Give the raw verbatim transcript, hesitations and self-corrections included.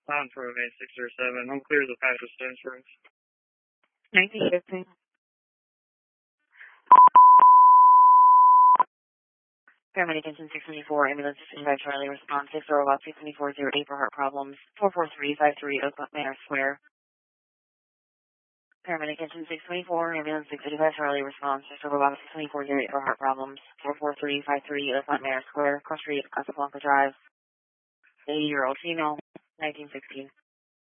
On for eight six zero seven. I'm clear as a patch of Stone Springs. nineteen fifteen. Paramedic engine six twenty-four, ambulance dispatch Charlie, response six zero about six twenty-four zero eight for heart problems, four four three five three Oakland Manor Square. Paramedic engine six twenty-four, ambulance six eighty-five Charlie, response six zero about six twenty-four zero eight for heart problems, four four three five three Oakland Manor Square, Cross Street, Casablanca Drive, eighty-year-old female, nineteen sixteen.